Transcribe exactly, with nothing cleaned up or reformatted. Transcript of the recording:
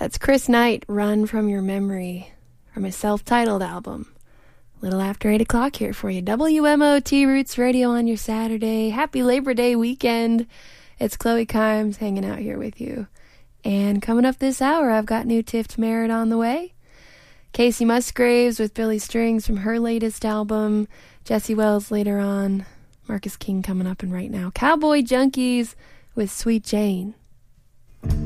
That's Chris Knight, Run From Your Memory, from his self-titled album. A little after eight o'clock here for you. W M O T Roots Radio on your Saturday. Happy Labor Day weekend. It's Chloe Kimes hanging out here with you. And coming up this hour, I've got new Tift Merritt on the way. Casey Musgraves with Billy Strings from her latest album. Jesse Wells later on. Marcus King coming up, and right now, Cowboy Junkies with Sweet Jane.